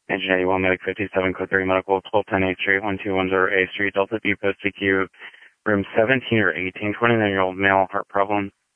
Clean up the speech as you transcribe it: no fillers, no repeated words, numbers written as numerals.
Engine 81, Medic 57, Code 3, Medical, 1210 A Street, 1210 A Street, Delta B, Post CQ, room 17 or 18, 29-year-old male, heart problem.